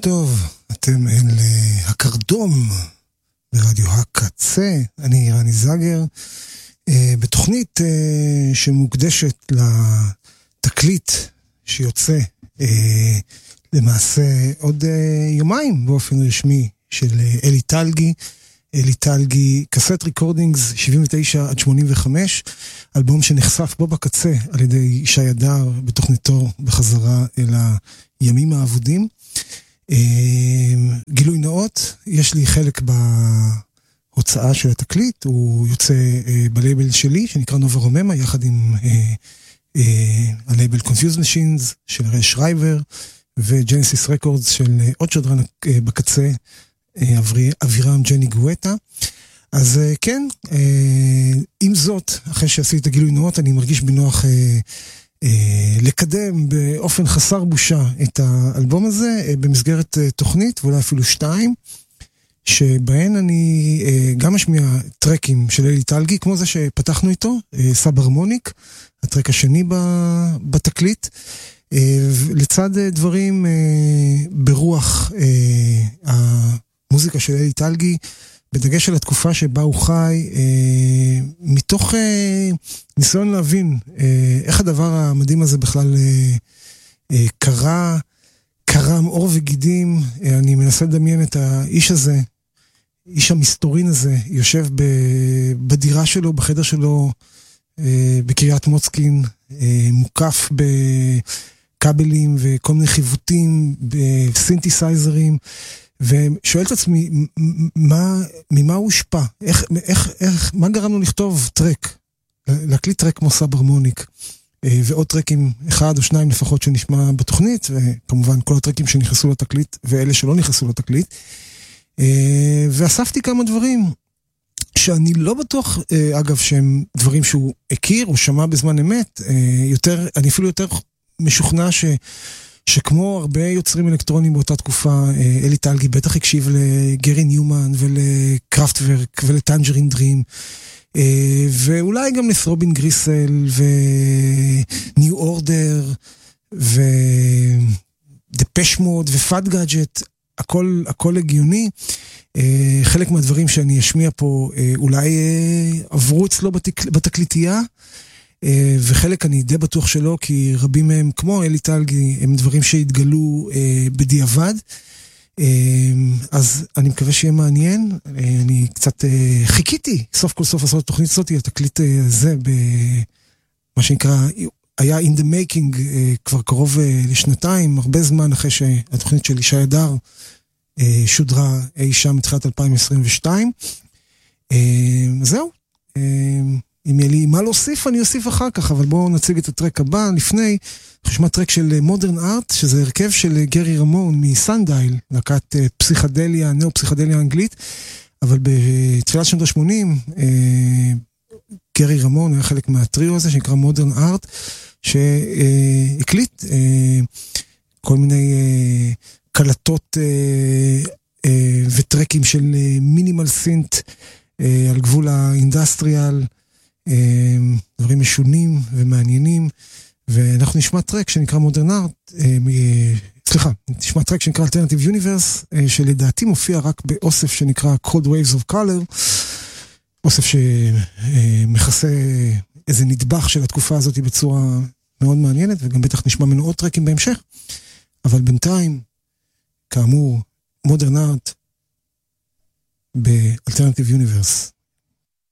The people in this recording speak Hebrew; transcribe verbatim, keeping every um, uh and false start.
טוב, אתם אל הקרדום ברדיו הקצה, אני רני זגר, בתוכנית שמוקדשת לתקליט שיוצא למעשה עוד יומיים באופן רשמי של אלי טלגי, אלי טלגי, קסט ריקורדינגס שבעים ותשע עד שמונים וחמש, אלבום שנחשף בו בקצה על ידי ישי הדר בתוכניתו בחזרה אל הימים האבודים. גילוי נאות, יש לי חלק בהוצאה של התקליט, הוא יוצא בלייבל שלי שנקרא נובה רוממה, יחד עם הלייבל Confused Machines של ריי שרייבר וג'נסיס רקורדס של עוד שדרן בקצה, אבירם ג'ני גואטה. אז כן, עם זאת, אחרי שעשיתי את הגילוי נאות, אני מרגיש בנוח לקדם באופן חסר בושה את האלבום הזה במסגרת תוכנית, ואולי אפילו שתיים, שבהן אני גם משמיע טרקים של אלי טלגי, כמו זה שפתחנו איתו, סאב הרמוניק, הטרק השני בתקליט, לצד דברים ברוח המוזיקה של אלי טלגי, בדגש על התקופה שבה הוא חי, אה, מתוך אה, ניסיון להבין אה, איך הדבר המדהים הזה בכלל אה, אה, קרה, קרם עור וגידים. אה, אני מנסה לדמיין את האיש הזה, איש המסתורין הזה, יושב ב, בדירה שלו, בחדר שלו, אה, בקריית מוצקין, אה, מוקף בכבלים וכל מיני חיוותים, בסינתסייזרים, ושואל את עצמי, מה, ממה הוא הושפע? איך, איך, איך, מה גרמנו לכתוב טרק? להקליט טרק כמו סאב הרמוניק, ועוד טרקים, אחד או שניים לפחות שנשמע בתוכנית, וכמובן כל הטרקים שנכנסו לתקליט, ואלה שלא נכנסו לתקליט. ואספתי כמה דברים, שאני לא בטוח, אגב, שהם דברים שהוא הכיר, או שמע בזמן אמת, יותר, אני אפילו יותר משוכנע ש... שכמו הרבה יוצרים אלקטרונים באותה תקופה, אלי טלגי בטח הקשיב לגרי ניומן ולקראפטוורק ולטנג'רין דרים, ואולי גם לסרובין גריסל וניו אורדר ודפש מוד ופאט גאדג'ט, הכל, הכל הגיוני. חלק מהדברים שאני אשמיע פה אולי עברו אצלו בתק, בתקליטייה, וחלק אני די בטוח שלא, כי רבים מהם, כמו אלי טלגי, הם דברים שהתגלו בדיעבד. אז אני מקווה שיהיה מעניין. אני קצת חיכיתי, סוף כל סוף לעשות את התוכנית הזאת, התקליט הזה, במה שנקרא, היה in the making כבר קרוב לשנתיים, הרבה זמן אחרי שהתוכנית של ישי הדר שודרה אי שם מתחילת אלפיים עשרים ושתיים. זהו. אם יהיה לי מה להוסיף, אני אוסיף אחר כך, אבל בואו נציג את הטרק הבא. לפני, נשמע טרק של מודרן ארט, שזה הרכב של גרי רמון מסנדייל, להקת פסיכדליה, נאו-פסיכדליה אנגלית, אבל בתחילת שנות ה-שמונים, גרי רמון היה חלק מהטריו הזה, שנקרא מודרן ארט, שהקליט כל מיני קלטות וטרקים של מינימל סינט, על גבול האינדסטריאל, דברים משונים ומעניינים, ואנחנו נשמע טרק שנקרא מודרן ארט, סליחה, נשמע טרק שנקרא Alternative Universe, שלדעתי מופיע רק באוסף שנקרא Cold Waves of Color, אוסף שמכסה איזה נדבך של התקופה הזאת בצורה מאוד מעניינת, וגם בטח נשמע ממנו עוד טרקים בהמשך, אבל בינתיים, כאמור, מודרן ארט ב-Alternative Universe.